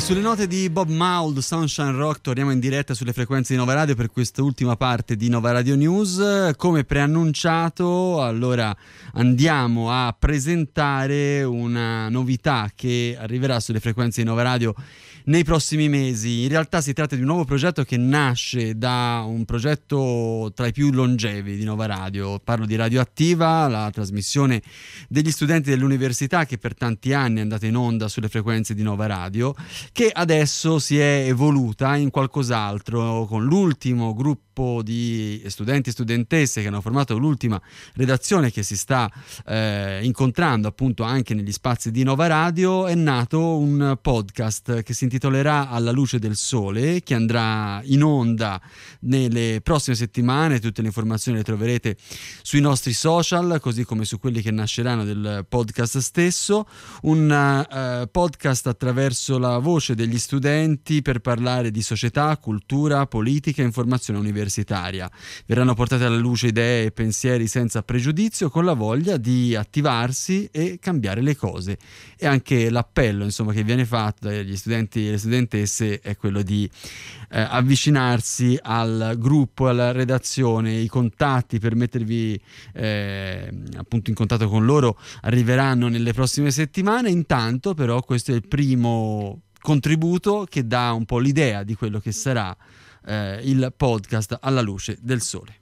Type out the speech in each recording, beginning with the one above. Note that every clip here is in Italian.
Sulle note di Bob Mould, Sunshine Rock, torniamo in diretta sulle frequenze di Nova Radio per questa ultima parte di Nova Radio News. Come preannunciato, allora andiamo a presentare una novità che arriverà sulle frequenze di Nova Radio nei prossimi mesi. In realtà si tratta di un nuovo progetto che nasce da un progetto tra i più longevi di Nova Radio. Parlo di Radioattiva, la trasmissione degli studenti dell'università che per tanti anni è andata in onda sulle frequenze di Nova Radio, che adesso si è evoluta in qualcos'altro, con l'ultimo gruppo di studenti e studentesse che hanno formato l'ultima redazione che si sta incontrando appunto anche negli spazi di Nova Radio. È nato un podcast che si intitolerà Alla luce del sole, che andrà in onda nelle prossime settimane. Tutte le informazioni le troverete sui nostri social, così come su quelli che nasceranno del podcast stesso. Un podcast attraverso la voce degli studenti per parlare di società, cultura, politica e informazione universitaria. Verranno portate alla luce idee e pensieri senza pregiudizio, con la voglia di attivarsi e cambiare le cose. E anche l'appello, insomma, che viene fatto dagli studenti e le studentesse è quello di avvicinarsi al gruppo, alla redazione. I contatti per mettervi appunto in contatto con loro arriveranno nelle prossime settimane. Intanto però questo è il primo contributo che dà un po' l'idea di quello che sarà il podcast Alla luce del sole.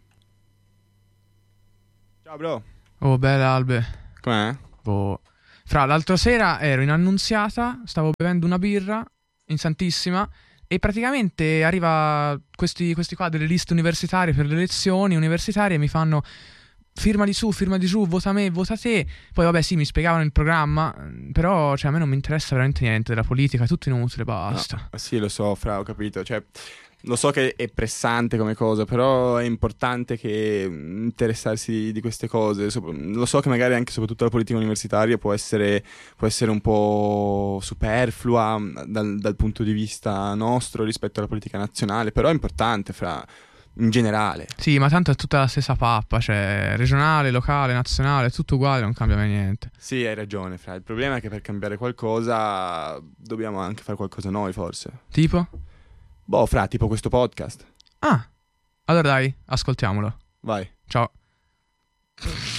Ciao bro. Oh, bella Albe. Com'è? Boh. Fra l'altra sera ero in Annunziata, stavo bevendo una birra in Santissima e praticamente arriva questi qua delle liste universitarie per le lezioni universitarie e mi fanno firma di su, vota me, vota te. Poi vabbè sì, mi spiegavano il programma, però cioè a me non mi interessa veramente niente della politica, è tutto inutile, basta. No, sì, lo so, Fra, ho capito, cioè lo so che è pressante come cosa, però è importante che interessarsi di queste cose. Lo so che magari anche soprattutto la politica universitaria può essere un po' superflua dal punto di vista nostro rispetto alla politica nazionale, però è importante, Fra, in generale. Sì, ma tanto è tutta la stessa pappa, cioè regionale, locale, nazionale, è tutto uguale, non cambia mai niente. Sì, hai ragione, Fra, il problema è che per cambiare qualcosa dobbiamo anche fare qualcosa noi, forse. Tipo? Boh, Fra, tipo questo podcast. Ah, allora dai, ascoltiamolo. Vai. Ciao.